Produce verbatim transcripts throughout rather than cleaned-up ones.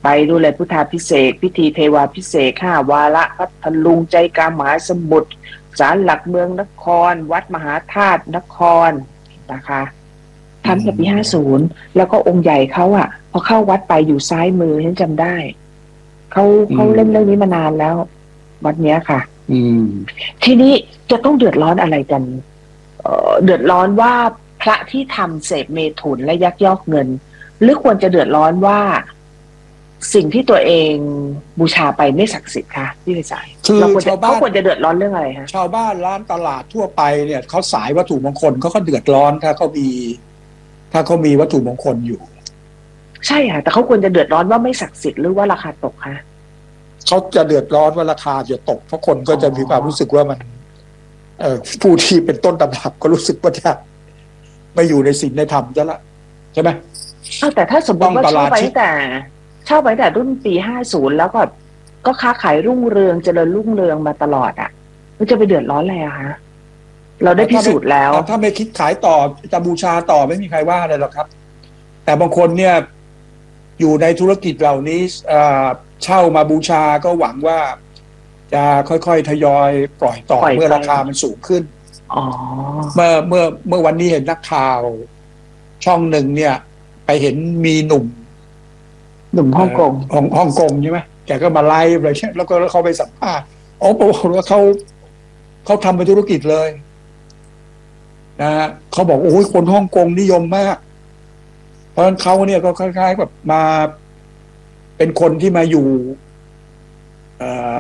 ไปดูเลยพุทธาภิเษกพิธีเทวาภิเษกห้าวาระพัทลุงใจกลางมหาสมุทรศาลหลักเมืองนครวัดมหาธาตุนครนะคะทำตั้งแต่ปีห้าสิบแล้วก็องค์ใหญ่เขาอ่ะพอเข้าวัดไปอยู่ซ้ายมือฉันจำได้เขาเขาเล่นเรื่องนี้มานานแล้ววัดเนี้ยค่ะอืมทีนี้จะต้องเดือดร้อนอะไรกันเอ่อเดือดร้อนว่าพระที่ทำเสพเมถุนและยักยอกเงินหรือควรจะเดือดร้อนว่าสิ่งที่ตัวเองบูชาไปไม่ศักดิ์สิทธิ์ค่ะพี่วิจัยคือชาวบ้านเขาควรจะเดือดร้อนเรื่องอะไรคะชาวบ้านร้านตลาดทั่วไปเนี่ยเขาสายวัตถุมงคลเขาก็เดือดร้อนถ้าเขามีถ้าเขามีวัตถุมงคลอยู่ใช่ค่ะแต่เขาควรจะเดือดร้อนว่าไม่ศักดิ์สิทธิ์หรือว่าราคาตกคะเขาจะเดือดร้อนว่าราคาจะตกเพราะคนก็จะมีความรู้สึกว่ามันเอ่อผู้ที่เป็นต้นตำรับก็รู้สึกว่าจะไม่อยู่ในศีลในธรรมจะละใช่ไหมอ้าวแต่ถ้าสมมติว่าเช่าไปแต่เช่าไปแต่รุ่นปีห้าสิบแล้วก็ก็ค้าขายรุ่งเรืองเจริญรุ่งเรืองมาตลอดอ่ะมันจะไปเดือดร้อนอะไรอะคะเราได้พิสูจน์แล้วถ้าไม่คิดขายต่อจะบูชาต่อไม่มีใครว่าอะไรหรอกครับแต่บางคนเนี่ยอยู่ในธุรกิจเหล่านี้เช่ามาบูชาก็หวังว่าจะค่อยๆทยอยปล่อยต่อเมื่อราคามันสูงขึ้นอ๋อเมื่อเมื่อเมื่อวันนี้เห็นนักข่าวช่องหนึ่งเนี่ยไปเห็นมีหนุ่มหนุ่มฮ่องกงของฮ่องกงใช่ไหมแกก็มาไลฟ์อะไรเงี้ยแล้วก็เขาไปสัมภาษณ์อ๋อบอกว่าเขาเขาทำเป็นธุรกิจเลยนะฮะเขาบอกโอ้ยคนฮ่องกงนิยมมากเพราะฉะนั้นเขาเนี่ยก็คล้ายๆแบบมาเป็นคนที่มาอยู่เอ่อ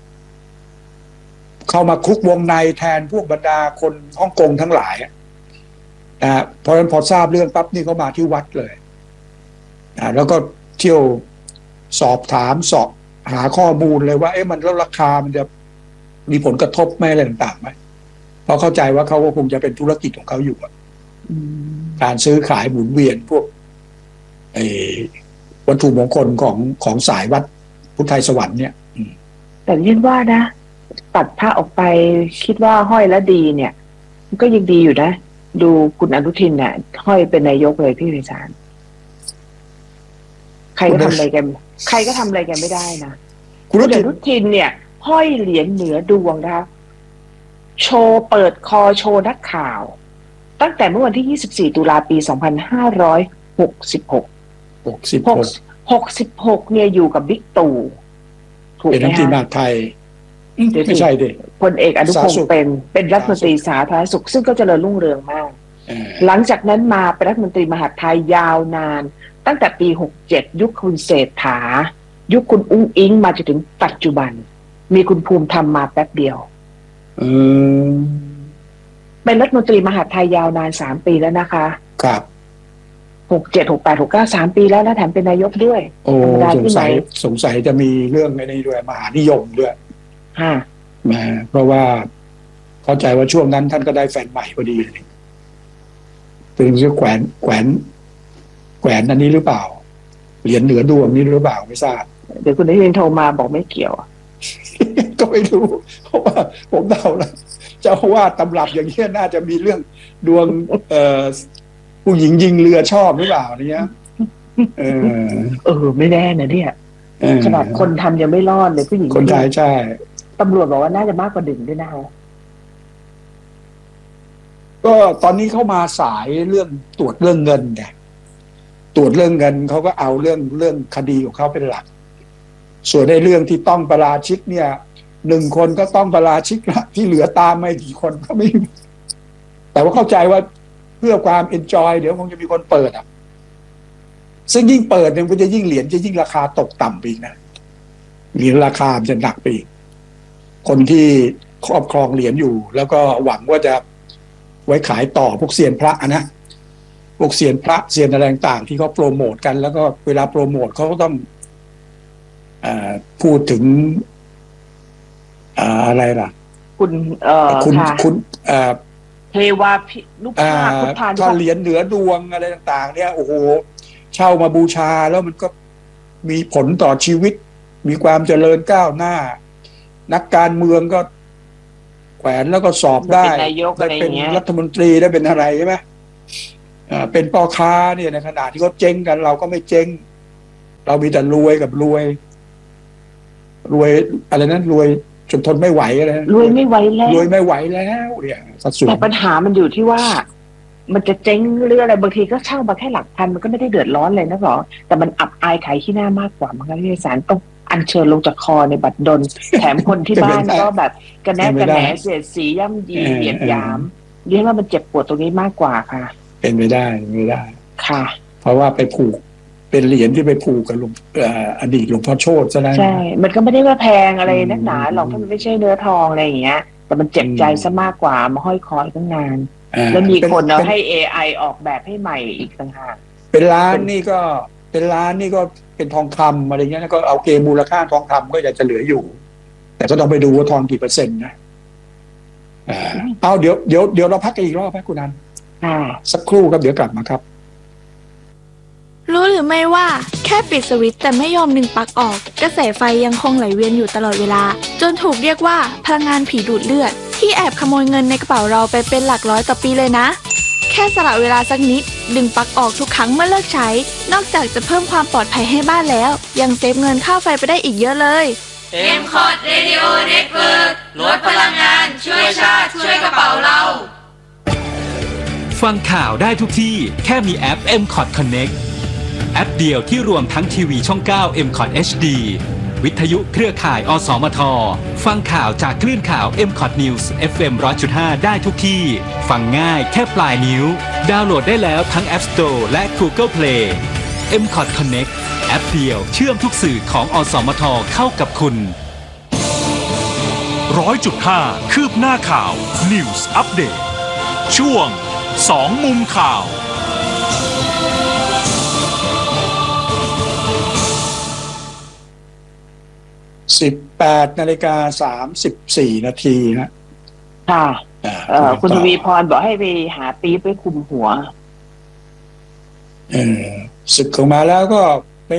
เข้ามาคลุกวงในแทนพวกบรรดาคนฮ่องกงทั้งหลายนะฮะเพราะฉะนั้นพอทราบเรื่องปั๊บนี่เขามาที่วัดเลยนะแล้วก็เที่ยวสอบถามสอบหาข้อมูลเลยว่าเอ๊ะมันแล้วราคามันจะมีผลกระทบไหมอะไรต่างๆไหมเพราะเข้าใจว่าเขาก็คงจะเป็นธุรกิจของเขาอยู่การซื้อขายหมุนเวียนพวกไอ้วัตถุมงคลของของสายวัดพุทธไทยสวรรค์เนี่ยแต่ยินว่านะตัดผ้าออกไปคิดว่าห้อยแล้วดีเนี่ยมันก็ยังดีอยู่นะดูคุณอนุทินเนี่ยห้อยเป็นนายกเลยพี่วิสารใครก็ทำอะไรกันใครก็ทำอะไรกันไม่ได้นะคุณอนุทินเนี่ยห้อยเหรียญเหนือดวงนะคะโชว์เปิดคอโชว์นักข่าวตั้งแต่เมื่อวันที่ยี่สิบสี่ตุลาปีสองพันห้าร้อยหกสิบหกหกสิบหกหกสิบหกเนี่ยอยู่กับบิ๊กตู่ถูกไหมฮะเป็นรัฐมนตรีมหาดไทยไม่ใช่ดิพลเอกอนุพงศ์เป็นเป็นรัฐมนตรีสาธารณสุขซึ่งก็เจริญรุ่งเรืองมากหลังจากนั้นมาเป็นรัฐมนตรีมหาดไทยยาวนานตั้งแต่ปีหกเจ็ดยุคคุณเศรษฐายุคคุณอุ้งอิงมาจนถึงปัจจุบันมีคุณภูมิธรรมมาแป๊บเดียวเป็นรัฐมนตรีมหาดไทยยาวนานสามปีแล้วนะคะครับหกเจ็ดหกแปดหกเก้าสามปีแล้วนะแถมเป็นนายกด้วยโอ้สงสัยสงสัยจะมีเรื่องในนี้ด้วยมหานิยมด้วยฮะนะเพราะว่าเข้าใจว่าช่วงนั้นท่านก็ได้แฟนใหม่พอดีเลยถึงจะแขวนแขวนแขวนอันนี้หรือเปล่าเหรียญเหนือดวงนี้หรือเปล่าไม่ทราบเดี๋ยวคุณได้ยินโทรมาบอกไม่เกี่ยวก็ไม่รู้เพราะว่าผมเดาแล้วเจ้าว่าตำรับอย่างนี้น่าจะมีเรื่องดวงเอ่อผู้หญิงยิงเรือชอบหรือเปล่าเนี้ยเออเออไม่แน่นะเนี่ยขนาดคนทำยังไม่รอดเลยผู้หญิงคนไทยใช่ตำรวจบอกว่าน่าจะมากกว่าดึงด้วยนะก็ตอนนี้เข้ามาสายเรื่องตรวจเรื่องเงินไงตรวจเรื่องเงินเขาก็เอาเรื่องเรื่องคดีของเขาเป็นหลักส่วนในเรื่องที่ต้องประราชิกเนี่ยหนึ่งคนก็ต้องประราชิกละที่เหลือตามไม่กี่คนก็ไม่แต่ว่าเข้าใจว่าเพื่อความเอนจอยเดี๋ยวคงจะมีคนเปิดอ่ะซึ่งยิ่งเปิดเนี่ยมันจะยิ่งเหรียญจะยิ่งราคาตกต่ำไปอีกนะเหรียญราคาจะหนักไปอีกคนที่ครอบครองเหรียญอยู่แล้วก็หวังว่าจะไว้ขายต่อพวกเซียนพระนะพวกเซียนพระเซียนอะไรต่างๆที่เขาโปรโมทกันแล้วก็เวลาโปรโมทเขาก็ต้องพูดถึงอะไรล่ะคุณเอ่อคุณคุณเทวาพิลูกภาพพุทธานุภาพเหรียญเหนือดวงอะไรต่างๆเนี่ยโอ้โหเช่ามาบูชาแล้วมันก็มีผลต่อชีวิตมีความเจริญก้าวหน้านักการเมืองก็แขวนแล้วก็สอบได้ได้เป็นรัฐมนตรีได้เป็นอะไรใช่ไหมเป็นพ่อค้าเนี่ยในขณะที่เขาเจ๊งกันเราก็ไม่เจ๊งเรามีแต่รวยกับรวย รวยอะไรนั้นรวยจนทนไม่ไหวอะไรรวยไม่ไหวแล้วรวยไม่ไหวแล้วเนี่ยสัดส่วนแต่ปัญหามันอยู่ที่ว่ามันจะเจ๊งหรืออะไรบางทีก็เช่ามาแค่หลักพันมันก็ไม่ได้เดือดร้อนเลยนะหรอแต่มันอับอายขายขี้หน้ามากกว่ามันก็ที่ศาลต้องอัญเชิญลงจากคอในบัตรดลแถมคนที่บ้านก็แบบกระแนกกระแหนเสียดสีย่ำยีเหยียดหยามเรียกว่ามันเจ็บปวดตรงนี้มากกว่าค่ะเป็นไม่ได้ไม่ได้ค่ะเพราะว่าไปผูกเป็นเหรียญที่ไปผูกกับหลวงอดีตหลวงพ่อโชติซะแล้วใช่มันก็ไม่ได้ว่าแพงอะไรนักหนาหรอกถ้ามันไม่ใช่เนื้อทองอะไรอย่างเงี้ยแต่มันเจ็บใจซะมากกว่ามาห้อยคอตั้งนานแล้วมีคนเอาให้ เอ ไอ ออกแบบให้ใหม่อีกต่างหากเป็นล้านนี่ก็เป็นล้านนี่ก็เป็นทองคำอะไรเงี้ยก็เอาเกณฑ์มูลค่าทองคำก็อยากจะเหลืออยู่แต่ก็ต้องไปดูว่าทองกี่เปอร์เซ็นต์นะเอาเดี๋ยวเดี๋ยวเดี๋ยวเราพักกันอีกรอบนะคุณนันสักครู่ครับเดี๋ยวกลับมาครับรู้หรือไม่ว่าแค่ปิดสวิตช์แต่ไม่ยอมดึงปลั๊กออกกระแสไฟยังคงไหลเวียนอยู่ตลอดเวลาจนถูกเรียกว่าพลังงานผีดูดเลือดที่แอบขโมยเงินในกระเป๋าเราไปเป็นหลักร้อยต่อปีเลยนะแค่สละเวลาสักนิดดึงปลั๊กออกทุกครั้งเมื่อเลิกใช้นอกจากจะเพิ่มความปลอดภัยให้บ้านแล้วยังเซฟเงินค่าไฟไปได้อีกเยอะเลยเอ็ม คอท Radio Network ลดพลังงานช่วยชาติช่วยกระเป๋าเราฟังข่าวได้ทุกที่แค่มีแอป เอ็ม คอท Connectแอปเดียวที่รวมทั้งทีวีช่องเก้า เอ็ม คอท เอช ดี วิทยุเครือข่าย อสมท ฟังข่าวจากคลื่นข่าว เอ็ม คอท News เอฟ เอ็ม หนึ่งร้อยจุดห้า ได้ทุกที่ฟังง่ายแค่ปลายนิ้วดาวน์โหลดได้แล้วทั้ง App Store และ Google Play เอ็ม คอท Connect แอปเดียวเชื่อมทุกสื่อของอสมทเข้ากับคุณหนึ่งร้อยจุดห้า คืบหน้าข่าว News Update ช่วงสองมุมข่าวสิบแปดนาฬิกาสามสิบสี่นาทีฮะค่ะเอ่อคุณทวีพรบอกให้ไปหาปี๊บไปคุมหัวเออศึกออกมาแล้วก็ไป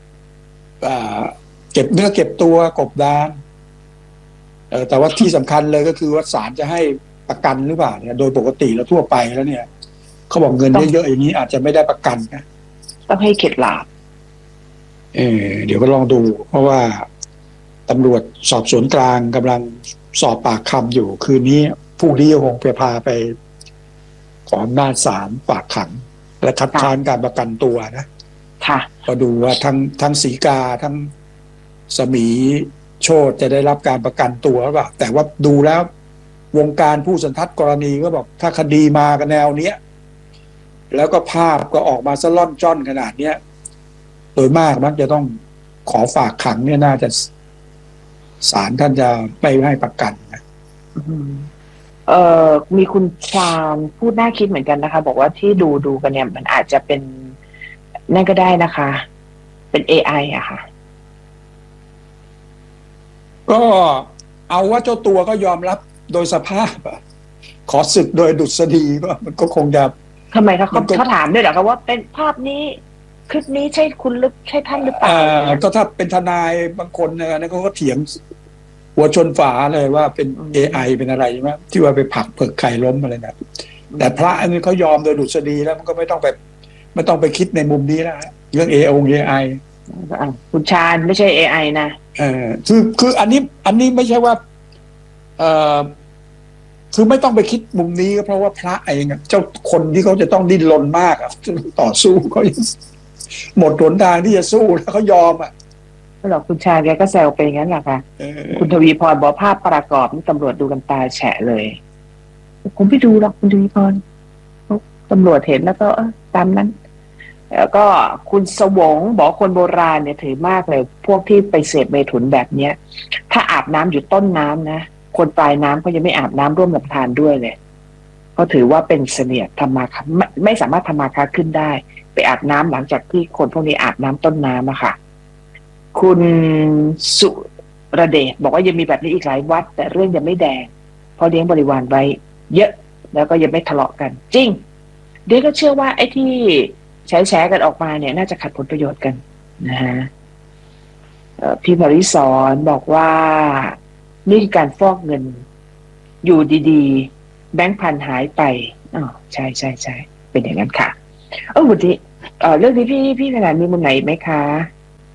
เก็บเนื้อเก็บตัวกบดานเออแต่ว่าที่สำคัญเลยก็คือว่าศาลจะให้ประกันหรือเปล่าเนี่ยโดยปกติแล้วทั่วไปแล้วเนี่ยเขาบอกเงินเยอะๆอย่างนี้อาจจะไม่ได้ประกันนะต้องให้เข็ดหลาบเออเดี๋ยวก็ลองดูเพราะว่าตำรวจสอบสวนกลางกำลังสอบปากคำอยู่คืนนี้ผู้ที่คงไปพาไปขออำนาจศาลฝากขังและคัดค้านการประกันตัวนะค่ะก็ดูว่าทั้งทั้งศรีกาทั้งสมีโชติจะได้รับการประกันตัวหรือเปล่าแต่ว่าดูแล้ววงการผู้สันทัดกรณีก็บอกถ้าคดีมากันแนวเนี้ยแล้วก็ภาพก็ออกมาซะล่อนจ้อนขนาดเนี้ยโดยมากมักจะต้องขอฝากขังเนี่ยน่าจะศาลท่านจะไม่ให้ประกันนะเอ่อมีคุณชาญพูดน่าคิดเหมือนกันนะคะบอกว่าที่ดูดูกันเนี่ยมันอาจจะเป็นนั่นก็ได้นะคะเป็น เอ ไอ อะค่ะก็เอาว่าเจ้าตัวก็ยอมรับโดยสภาพขอศึกโดยดุษฎีก็มันก็คงจะทำไมคะเขาเขาถามด้วยเหรอคะว่าเป็นภาพนี้คลิปนี้ใช่คุณหรือใช่ท่านหรือเปล่าก็ถ้าเป็นทนายบางคนเนี่ยนะเขาก็เถียงหัวชนฝาเลยว่าเป็น เอ ไอ เป็นอะไรใช่ไหมที่ว่าไปผลักเพิกไข่ล้มอะไรนะแต่พระอันนี้เขายอมโดยดุษฎีแล้วมันก็ไม่ต้องไปไม่ต้องไปคิดในมุมนี้แล้วเรื่อง เอ ไอ เอ ไอคุณชาญไม่ใช่ เอ ไอ นะเออคือคืออันนี้อันนี้ไม่ใช่ว่าเอ่อคือไม่ต้องไปคิดมุมนี้ก็เพราะว่าพระเองเจ้าคนที่เขาจะต้องดิ้นรนมากอ่ะต่อสู้เขาหมดหนทางที่จะสู้แล้วเขายอมอ่ะไม่หรอกคุณชาญแกก็แซวไปอย่างนั้นแหละค่ะคุณทวีพรบอกภาพประกอบนี่ตำรวจดูกันตาแฉะเลยผมไม่ดูหรอกคุณทวีพรตำรวจเห็นแล้วก็ตามนั้นแล้วก็คุณสวงบอกคนโบราณเนี่ยถือมากเลยพวกที่ไปเสพเมถุนแบบเนี้ยถ้าอาบน้ำอยู่ต้นน้ำนะคนปลายน้ำเขายังไม่อาบน้ำร่วมลำธารด้วยเลยก็ถือว่าเป็นเสนียดธรรมาคาไม่ไม่สามารถธรรมาคาขึ้นได้ไปอาบน้ำหลังจากที่คนพวกนี้อาบน้ำต้นน้ำอะค่ะคุณสุรเดชบอกว่ายังมีแบบนี้อีกหลายวัดแต่เรื่องยังไม่แดงเพราะเลี้ยงบริวารไว้เยอะแล้วก็ยังไม่ทะเลาะกันจริงเดี๋ยวก็เชื่อว่าไอ้ที่แฉๆกันออกมาเนี่ยน่าจะขัดผลประโยชน์กันนะฮะพี่มาริสอนบอกว่านี่คือการฟอกเงินอยู่ดีๆแบงค์พันหายไปอ๋อใช่ใช่ใช่เป็นอย่างนั้นค่ะเออวันนี้เออเรื่องนี้พี่พี่ขนาดมีมุมไหนไหมคะ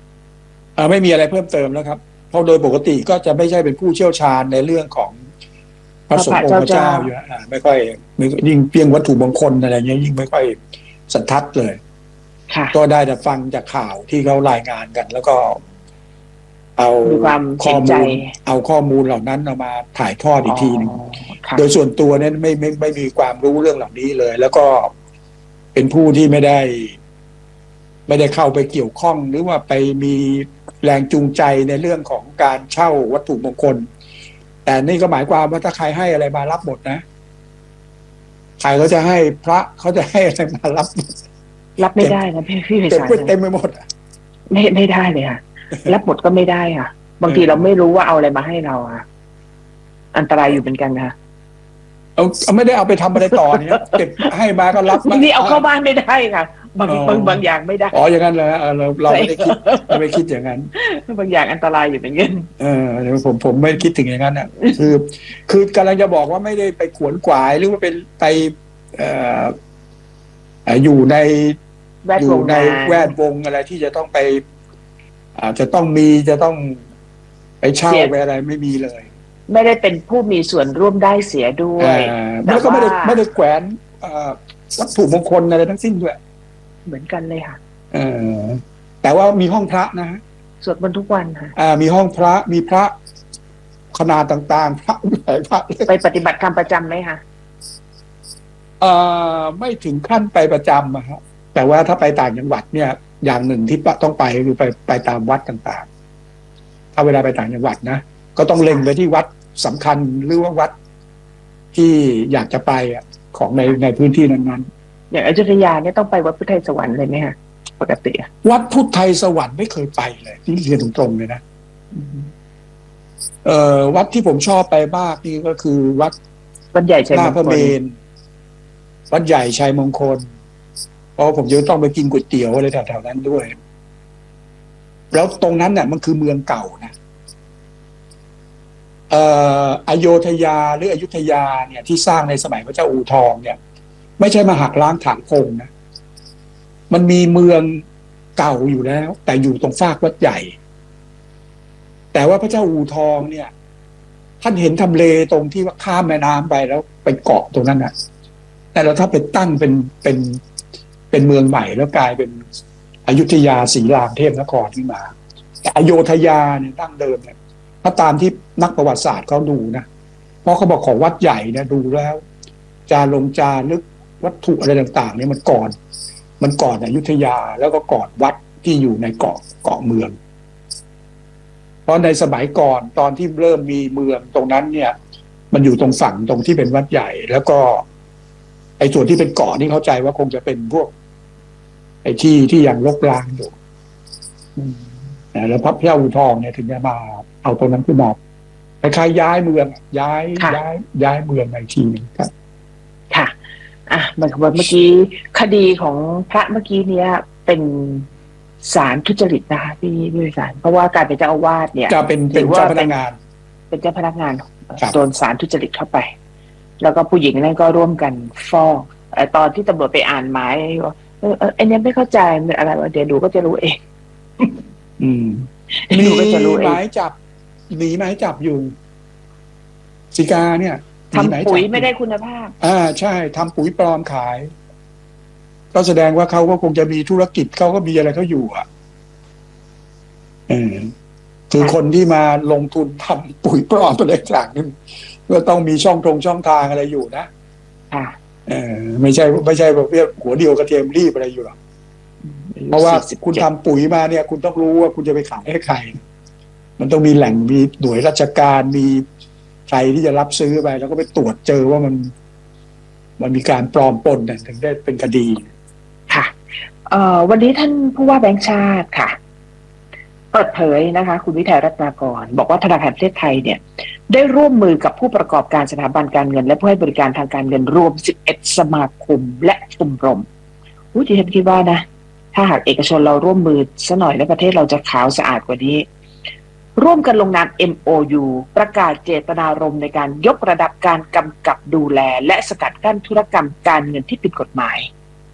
อ่าไม่มีอะไรเพิ่มเติมแล้วครับเพราะโดยปกติก็จะไม่ใช่เป็นผู้เชี่ยวชาญในเรื่องของพระสงฆ์องค์พระเจ้าอยู่อ่าไม่ค่อยยิ่งเพียงวัตถุมงคลอะไรเงี้ยยิ่งไม่ค่อยสันทัดเลยก็ได้แต่ฟังจากข่าวที่เขารายงานกันแล้วก็เอาข้อมูลเอาข้อมูลเหล่านั้นเอามาถ่ายทอดอีกทีนึงโดยส่วนตัวเนี่ยไม่ไม่ไม่มีความรู้เรื่องเหล่านี้เลยแล้วก็เป็นผู้ที่ไม่ได้ไม่ได้เข้าไปเกี่ยวข้องหรือว่าไปมีแรงจูงใจในเรื่องของการเช่าวัตถุมงคลแต่นี่ก็หมายความว่าถ้าใครให้อะไรมารับหมดนะใครเขาจะให้พระเขาจะให้อะไรมารับรับไม่ได้นะพี่พี่ไพศาลเต็มไปหมดไม่ไม่ได้เลยค่ะรับหมดก็ไม่ได้ค่ะบางทีเราไม่รู้ว่าเอาอะไรมาให้เราค่ะอันตรายอยู่เป็นกันค่ะเอาไม่ได้เอาไปทำอะไรต่อเนี่ยเก็บให้มาก็รับนี่เอาเข้าบ้านไม่ได้ค่ะบางบางบางอย่างไม่ได้อ๋ออย่างนั้นเลยเราเราไม่ได้คิดไม่คิดอย่างนั้นบางอย่างอันตรายอยู่เป็นกันเออเดี๋ยวผมผมไม่คิดถึงอย่างนั้นอ่ะคือคือกำลังจะบอกว่าไม่ได้ไปขวนขวายหรือว่าเป็นไปเอ่ออยู่ในอยู่ในแวดวงอะไรที่จะต้องไปอาจจะต้องมีจะต้องไปเช่าไปอะไรไม่มีเลยไม่ได้เป็นผู้มีส่วนร่วมได้เสียด้วยแล้วก็ไม่ได้ไม่ได้แขวนวัตถุมงคลอะไรทั้งสิ้นด้วยเหมือนกันเลยค่ะเออแต่ว่ามีห้องพระนะฮะสวดมนต์ทุกวันค่ะอ่ามีห้องพระมีพระขนาดต่างๆพระหลายพระไปปฏิบัติธรรมประจำไหมคะเอ่อไม่ถึงขั้นไปประจำอะครับแต่ว่าถ้าไปต่างจังหวัดเนี่ยอย่างหนึ่งที่ต้องไปคือไปไปตามวัดต่างๆถ้าเวลาไปต่างจังหวัดนะก็ต้องเล็งไปที่วัดสำคัญหรือว่าวัดที่อยากจะไปอ่ะของในในพื้นที่นั้นๆอย่างอยุธยาเนี่ยต้องไปวัดพุทธไทยสวรรค์เลยไหมฮะปกติวัดพุทธไทยสวรรค์ไม่เคยไปเลยนี่เรียนตรงๆเลยนะเอ่อวัดที่ผมชอบไปมากนี่ก็คือวัดวัดใหญ่ชัยมงคลพระเมรุวัดใหญ่ชัยมงคลเพราะผมจะต้องไปกินก๋วยเตี๋ยวอะไรแถวๆนั้นด้วยแล้วตรงนั้นเนี่ยมันคือเมืองเก่านะเอ่ออโยธยาหรืออยุธยาเนี่ยที่สร้างในสมัยพระเจ้าอู่ทองเนี่ยไม่ใช่มาหักล้างถางพงนะมันมีเมืองเก่าอยู่แล้วแต่อยู่ตรงฟากวัดใหญ่แต่ว่าพระเจ้าอู่ทองเนี่ยท่านเห็นทำเลตรงที่ว่าข้ามแม่น้ำไปแล้วไปเกาะตรงนั้นน่ะแต่เราถ้าไปตั้งเป็นเป็นเป็นเมืองใหม่แล้วกลายเป็นอยุธยาศรีรามเทพนครขึ้นมาแต่อโยธยาเนี่ยตั้งเดิมเนี่ยถ้าตามที่นักประวัติศาสตร์เขาดูนะเพราะเขาบอกของวัดใหญ่เนี่ยดูแล้วจารงจารึกวัตถุอะไรต่างๆเนี่ยมันก่อนมันก่อนอยุธยาแล้วก็ก่อนวัดที่อยู่ในเกาะเกาะเมืองเพราะในสมัยก่อนตอนที่เริ่มมีเมืองตรงนั้นเนี่ยมันอยู่ตรงฝั่งตรงที่เป็นวัดใหญ่แล้วก็ไอ้ส่วนที่เป็นเกาะนี่เข้าใจว่าคงจะเป็นพวกไอ้ที่ที่ยังรกร้างอยู่แล้วพระเจ้าอู่ทองเนี่ยถึงจะมาเอาตรงนั้นขึ้นมาคล้ายๆย้ายเมืองย้ายย้ายย้ายเมืองในทีนึงครับค่ะอ่ะมันคือเมื่อกี้คดีของพระเมื่อกี้เนี้ยเป็นศาลทุจริตนะคะพี่พี่ศาลเพราะว่าการเป็นเจ้าอาวาสเนี่ยจะเป็นเป็นเจ้าพนักงานเป็นเจ้าพนักงานโดนศาลทุจริตเข้าไปแล้วก็ผู้หญิงนั่นก็ร่วมกันฟ้องตอนที่ตำรวจไปอ่านหมายเออไอ้เนี้ยไม่เข้าใจมันอะไรวะเดี๋ยวดูก็จะรู้เองอืมมีหมายจับหนีหมายจับอยู่สิกาเนี่ยทำปุ๋ยไม่ได้คุณภาพอ่าใช่ทำปุ๋ยปลอมขายก็แสดงว่าเขาก็คงจะมีธุรกิจเขาก็มีอะไรเขาอยู่อ่ะเออคือคนที่มาลงทุนทำปุ๋ยปลอมอะไรต่างๆนี่ก็ต้องมีช่องตรงช่องทางอะไรอยู่นะอ่าเออไม่ใช่ไม่ใช่แบบหัวเดียวกระเทียมรีบอะไรอยู่หรอกเพราะว่าคุณทำปุ๋ยมาเนี่ยคุณต้องรู้ว่าคุณจะไปขายให้ใครมันต้องมีแหล่งมีหน่วยราชการมีใครที่จะรับซื้อไปแล้วก็ไปตรวจเจอว่ามันมันมีการปลอมปนถึงได้เป็นคดีค่ะเอ่อวันนี้ท่านผู้ว่าแบงก์ชาติค่ะเปิดเผยนะคะคุณวิทัยรัตนากรบอกว่าธนาคารประเทศไทยเนี่ยได้ร่วมมือกับผู้ประกอบการสถาบันการเงินและผู้ให้บริการทางการเงินรวมสิบเอ็ดสมาคมและชมรมอู้ที่ฉันคิดว่านะถ้าหากเอกชนเราร่วมมือซะหน่อยแล้วประเทศเราจะขาวสะอาดกว่านี้ร่วมกันลงนาม เอ็ม โอ ยู ประกาศเจตนารมณ์ในการยกระดับการกำกับดูแลและสกัดกั้นธุรกรรมการเงินที่ผิดกฎหมาย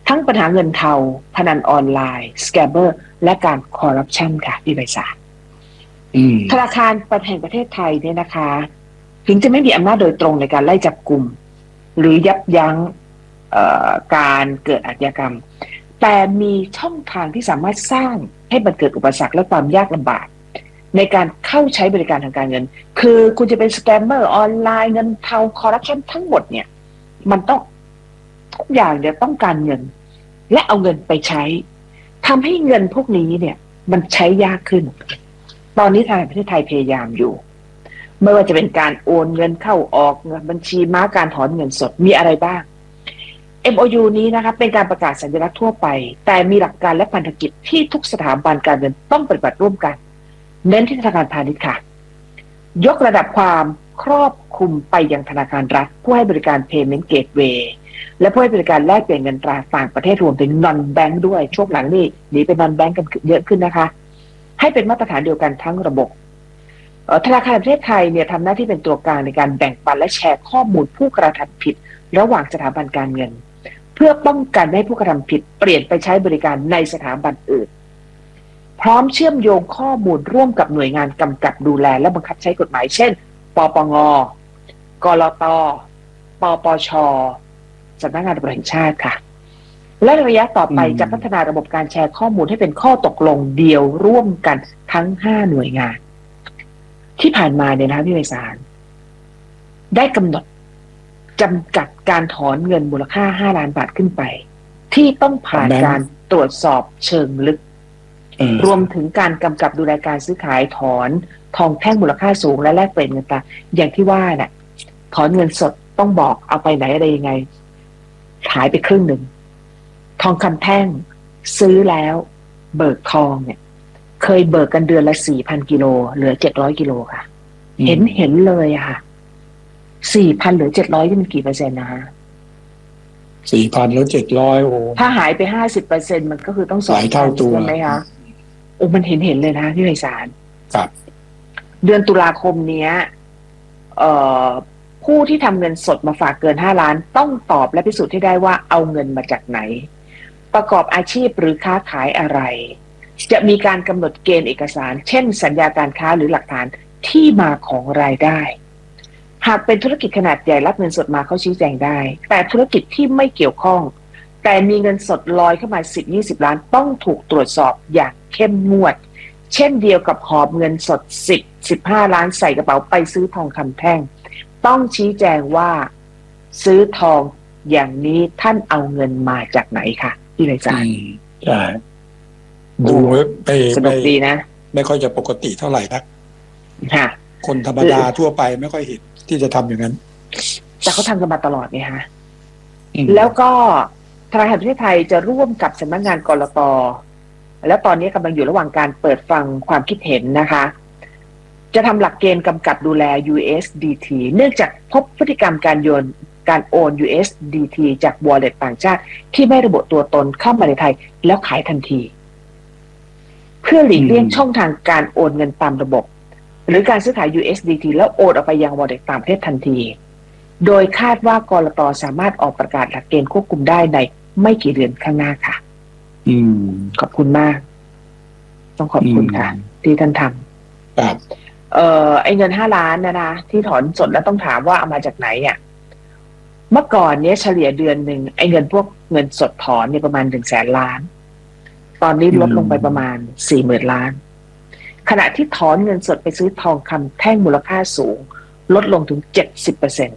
ทั้งปัญหาเงินเทาพนันออนไลน์สแกมเมอร์และการคอร์รัปชันค่ะพี่ไพศาลธนาคารแห่งประเทศไทยเนี่ยนะคะถึงจะไม่มีอำนาจโดยตรงในการไล่จับกลุ่มหรือยับยั้งการเกิดอาชญากรรมแต่มีช่องทางที่สามารถสร้างให้มันเกิดอุปสรรคและความยากลำบากในการเข้าใช้บริการทางการเงินคือคุณจะเป็นสแกมเมอร์ออนไลน์เงินเทาคอร์รัปชันทั้งหมดเนี่ยมันต้องทุกอย่างเนี่ยต้องการเงินและเอาเงินไปใช้ทำให้เงินพวกนี้เนี่ยมันใช้ยากขึ้นตอนนี้ทางประเทศไทยพยายามอยู่ไม่ว่าจะเป็นการโอนเงินเข้าออกบัญชีม้าการถอนเงินสดมีอะไรบ้าง เอ็ม โอ ยู นี้นะคะเป็นการประกาศสัญลักษณ์ทั่วไปแต่มีหลักการและพันธกิจที่ทุกสถาบันการเงินต้องปฏิบัติร่วมกันเน้นที่ธนาคารพาณิชย์ค่ะยกระดับความครอบคลุมไปยังธนาคารรัฐผู้ให้บริการ Payment Gateway และผู้ให้บริการแลกเปลี่ยนเงินตราต่างประเทศรวมถึง Non Bank ด้วยช่วงหลังนี้หนีเป็น Non Bank กันเยอะขึ้นนะคะให้เป็นมาตรฐานเดียวกันทั้งระบบธนาคารประเทศไทยเนี่ยทำหน้าที่เป็นตัวกลางในการแบ่งปันและแชร์ข้อมูลผู้กระทำผิดระหว่างสถาบันการเงินเพื่อป้องกันให้ผู้กระทำผิดเปลี่ยนไปใช้บริการในสถาบันอื่นพร้อมเชื่อมโยงข้อมูลร่วมกับหน่วยงานกำกับดูแลและบังคับใช้กฎหมายเช่นปปงกลตปปชสำนักงานตำรวจแห่งชาติค่ะและระยะต่อไปจะพัฒนาระบบการแชร์ข้อมูลให้เป็นข้อตกลงเดียวร่วมกันทั้งห้าหน่วยงานที่ผ่านมาเนี่ยนะพี่ไพศาลได้กำหนดจำกัดการถอนเงินมูลค่าห้าล้านบาทขึ้นไปที่ต้องผ่านการตรวจสอบเชิงลึกรวมถึงการกำกับดูแลการซื้อขายถอนทองแท่งมูลค่าสูงและแลกเปลี่ยนเงินตราอย่างที่ว่าน่ะถอนเงินสดต้องบอกเอาไปไหนอะไรยังไงหายไปครึ่งหนึ่งทองคำแท่งซื้อแล้วเบิกทองเนี่ยเคยเบิกกันเดือนละ สี่พัน กิโลเหลือเจ็ดร้อยกิโลค่ะเห็นเห็นเลยอะค่ะ สี่พัน เหลือเจ็ดร้อยนี่มันกี่เปอร์เซ็นต์นะฮะสี่พัน แล้วเจ็ดร้อยโอ้ถ้าหายไป ห้าสิบเปอร์เซ็นต์ มันก็คือต้องสองเท่าตัวใช่ไหมคะโอ้มันเห็นเห็นเลยนะพี่ไพศาลครับเดือนตุลาคมเนี้ยเอ่อผู้ที่ทำเงินสดมาฝากเกินห้าล้านต้องตอบและพิสูจน์ให้ได้ว่าเอาเงินมาจากไหนประกอบอาชีพหรือค้าขายอะไรจะมีการกำหนดเกณฑ์เอกสารเช่นสัญญาการค้าหรือหลักฐานที่มาของรายได้หากเป็นธุรกิจขนาดใหญ่รับเงินสดมาเขาชี้แจงได้แต่ธุรกิจที่ไม่เกี่ยวข้องแต่มีเงินสดลอยเข้ามา สิบถึงยี่สิบ ล้านต้องถูกตรวจสอบอย่างเข้มงวดเช่นเดียวกับหอบเงินสดสิบ สิบห้า ล้านใส่กระเป๋าไปซื้อทองคำแท่งต้องชี้แจงว่าซื้อทองอย่างนี้ท่านเอาเงินมาจากไหนค่ะพี่ไพศาลใช่ดูไปสนุกดีนะไม่ค่อยจะปกติเท่าไหร่นักคนธรรมดาทั่วไปไม่ค่อยเห็นที่จะทำอย่างนั้นแต่เขาทำกันมาตลอดไงฮะแล้วก็ธนาคารประเทศไทยจะร่วมกับสำนักงานกลต.แล้วตอนนี้กำลังอยู่ระหว่างการเปิดฟังความคิดเห็นนะคะจะทำหลักเกณฑ์กำกับดูแล ยู เอส ดี ที เนื่องจากพบพฤติกรรมการโยนการโอน ยู เอส ดี ที จาก wallet ต่างชาติที่ไม่ระบุตัวตนเข้ามาในไทยแล้วขายทันทีเพื่อหลีกเลี่ยงช่องทางการโอนเงินตามระบบหรือการซื้อขาย ยู เอส ดี ที แล้วโอนออกไปยัง wallet ต่างประเทศทันทีโดยคาดว่ากลต.สามารถออกประกาศหลักเกณฑ์ควบคุมได้ในไม่กี่เดือนข้างหน้าค่ะอืมขอบคุณมากต้องขอบคุณค่ะที่ท่านทำครับเอ่อไอ้เงินห้าล้านนะนะที่ถอนสดแล้วต้องถามว่าเอามาจากไหนอ่ะเมื่อก่อนเนี้ยเฉลี่ยเดือนหนึ่งไอ้เงินพวกเงินสดถอนเนี่ยประมาณหนึ่งแสนล้านตอนนี้ลดลงไปประมาณสี่หมื่นล้านขณะที่ถอนเงินสดไปซื้อทองคำแท่งมูลค่าสูงลดลงถึง เจ็ดสิบเปอร์เซ็นต์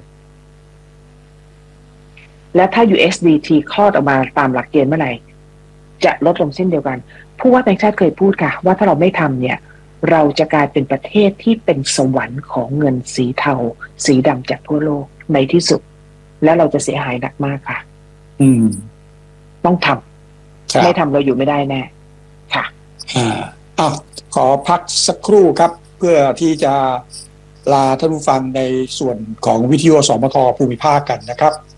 และถ้า ยู เอส ดี ที คลอดออกมาตามหลักเกณฑ์เมื่อไหร่จะลดลงเช่นเดียวกันผู้ว่าแบงก์ชาติเคยพูดค่ะว่าถ้าเราไม่ทำเนี่ยเราจะกลายเป็นประเทศที่เป็นสวรรค์ของเงินสีเทาสีดำจากทั่วโลกในที่สุดและเราจะเสียหายหนักมากค่ะอืมต้องทำไม่ทำเราอยู่ไม่ได้แน่ค่ะอ่าอ่ะขอพักสักครู่ครับเพื่อที่จะลาท่านผู้ฟังในส่วนของวิทยุสมทภูมิภาคกันนะครับ